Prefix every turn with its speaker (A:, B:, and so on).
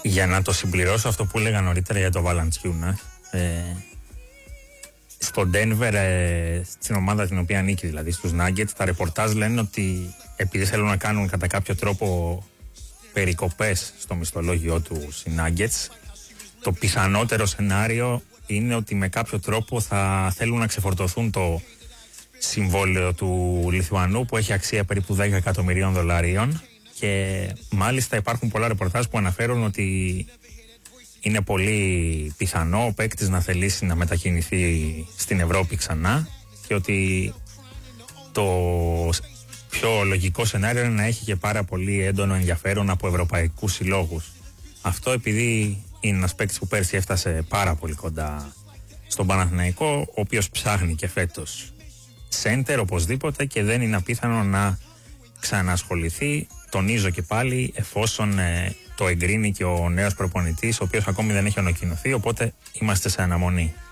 A: Για να το συμπληρώσω αυτό που έλεγα νωρίτερα για το Valanciunas, στο Denver, στην ομάδα την οποία ανήκει, δηλαδή στους Nuggets, τα ρεπορτάζ λένε ότι επειδή θέλουν να κάνουν κατά κάποιο τρόπο περικοπές στο μισθολόγιο του οι Nuggets, το πιθανότερο σενάριο είναι ότι με κάποιο τρόπο θα θέλουν να ξεφορτωθούν το συμβόλαιο του Λιθουανού που έχει αξία περίπου $10 εκατομμυρίων, και μάλιστα υπάρχουν πολλά ρεπορτάζ που αναφέρουν ότι είναι πολύ πιθανό ο παίκτης να θελήσει να μετακινηθεί στην Ευρώπη ξανά, και ότι το πιο λογικό σενάριο είναι να έχει και πάρα πολύ έντονο ενδιαφέρον από ευρωπαϊκούς συλλόγους. Αυτό επειδή είναι ένας παίκτης που πέρσι έφτασε πάρα πολύ κοντά στον Παναθηναϊκό, ο οποίος ψάχνει και φέτος σέντερ οπωσδήποτε, και δεν είναι απίθανο να ξανασχοληθεί, τονίζω και πάλι, εφόσον το εγκρίνει και ο νέος προπονητής, ο οποίος ακόμη δεν έχει ανακοινωθεί, οπότε είμαστε σε αναμονή.